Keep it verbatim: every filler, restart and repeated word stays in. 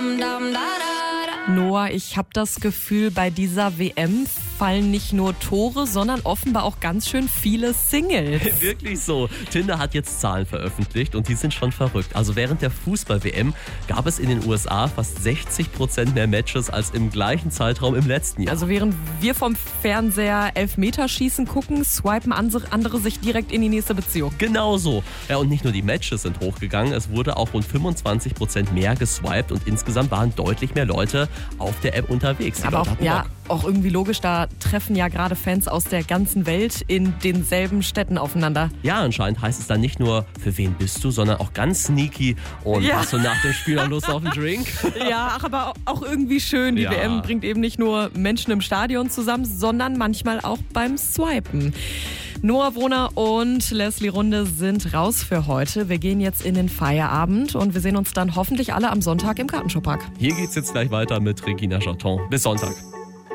Noah, ich habe das Gefühl, bei dieser W M fallen nicht nur Tore, sondern offenbar auch ganz schön viele Singles. Wirklich so. Tinder hat jetzt Zahlen veröffentlicht und die sind schon verrückt. Also während der Fußball-W M gab es in den U S A fast sechzig Prozent mehr Matches als im gleichen Zeitraum im letzten Jahr. Also während wir vom Fernseher Elfmeterschießen gucken, swipen andere sich direkt in die nächste Beziehung. Genau so. Ja, und nicht nur die Matches sind hochgegangen, es wurde auch rund fünfundzwanzig Prozent mehr geswiped und insgesamt waren deutlich mehr Leute auf der App unterwegs. Aber auch, ja, auch irgendwie logisch, da treffen ja gerade Fans aus der ganzen Welt in denselben Städten aufeinander. Ja, anscheinend heißt es dann nicht nur, für wen bist du, sondern auch ganz sneaky. Und ja. Hast du nach dem Spiel auch Lust auf einen Drink? Ja, ach, aber auch irgendwie schön. Die ja. W M bringt eben nicht nur Menschen im Stadion zusammen, sondern manchmal auch beim Swipen. Noah Wohner und Leslie Runde sind raus für heute. Wir gehen jetzt in den Feierabend und wir sehen uns dann hoffentlich alle am Sonntag im Gartenschaupark. Hier geht's jetzt gleich weiter mit Regina Charton. Bis Sonntag.